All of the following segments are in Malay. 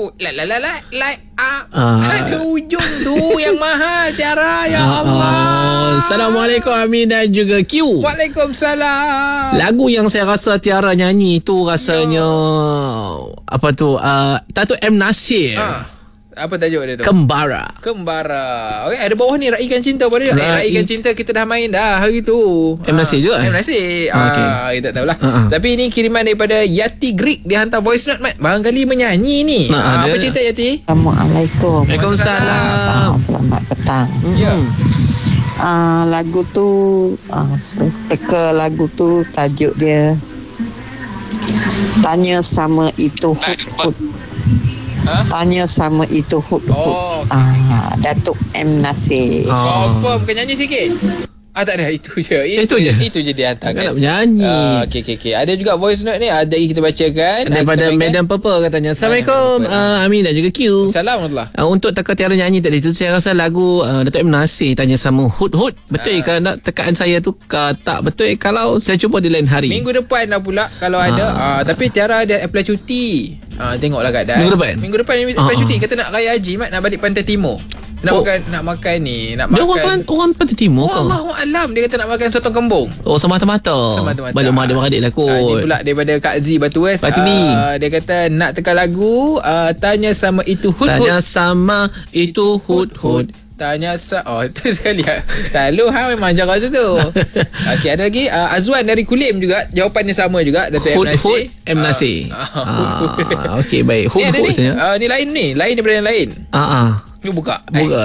Ada ujung tu yang mahal Tiara. Ya Allah. Assalamualaikum Amin dan juga Q. Waalaikumsalam. Lagu yang saya rasa Tiara nyanyi tu rasanya apa tu? Datuk M Nasir. Apa tajuk dia tu? Kembara. Okey, ada bawah ni Raikan Cinta pada dia. Raikan Cinta kita dah main dah hari tu. M Nasir juga. M Nasir. Okay. Kita tak tahulah. Tapi ini kiriman daripada Yati Greek. Dia hantar voice note, Mat. Barangkali menyanyi ni. Apa cerita Yati? Assalamualaikum. Waalaikumsalam. Selamat petang. Ya. Lagu tu teka lagu tu tajuk dia Tanya sama itu hut. Tanya sama itu hut. Datuk M Nasir. Apa bukan nyanyi sikit? Tak ada, itu je. Itu je dia hantar kan. Nak menyanyi. Okey. Ada juga voice note ni. Ada lagi kita bacakan. Daripada Madam Purple katanya. Assalamualaikum Amin dan juga Q. Assalamualaikum. Untuk teka Tiara nyanyi tadi tu, saya rasa lagu Datuk M Nasir Tanya sama Hud. Betul ke nak tekaan saya tu tak betul kalau saya cuba di lain hari? Minggu depan dah pula kalau ada. Tapi Tiara ada apply cuti. Tengoklah keadaan. Minggu depan apply cuti. Kata nak raya haji, Mat, nak balik Pantai Timur. Nak makan ni. Nak dia makan. orang Pantai Timur ke? Allahu alam. Dia kata nak makan sotong kembung. Semata-mata. Balik rumah dia beradik lah kot. Ni pula daripada Kak Z Batu West. Dia kata nak tekan lagu Tanya sama itu hut. Tanya sama itu hut. Tanya itu sekali. Selalu memang cara tu. Okey, ada lagi Azwan dari Kulim juga. Jawapannya sama juga. Datuk M Nasir. Okey, baik. Hut saja. Ni lain ni. Lain daripada yang lain. Ni buka.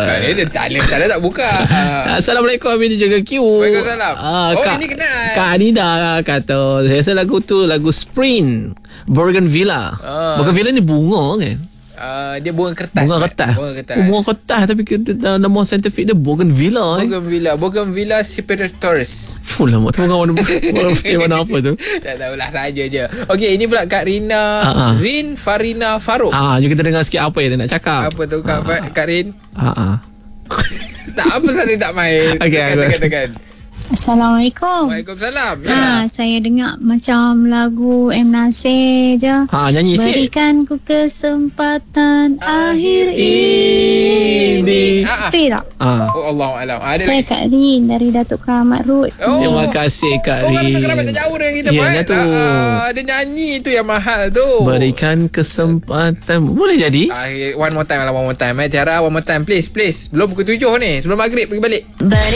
Tak buka. Assalamualaikum Amin juga Q. Waalaikumsalam. Ini kenal. Kak Anida kata saya rasa lagu tu lagu Sprint Bougainvillea. Bougainvillea ni bunga kan? Dia bunga kertas. Bunga kertas tapi nama saintifik dia Bougainvillea. Bougainvillea separatus. Lama tu warna mana apa tu? Tak tahulah, saja je. Okey, ini pula Kak Rina Rin Farina Farouk. Jom kita dengar sikit apa yang dia nak cakap. Apa tu Kak Rin? Tak apa saja tak main. Tekan. Assalamualaikum. Waalaikumsalam. Saya dengar macam lagu M Nasir je. Nyanyi sikit. Berikan ku kesempatan akhir ini. Betul tak? Allahualam. Saya Kak Rin dari Datuk Keramat Road. Terima kasih Kak Rin. Orang Datuk Keramat tak jauh dengan kita pun. Ya tu. Dia nyanyi tu yang mahal tu. Berikan kesempatan. Boleh jadi? One more time. Tiara, one more time. Tiara, one more time. Please. Belum pukul 7 ni. Sebelum maghrib pergi balik.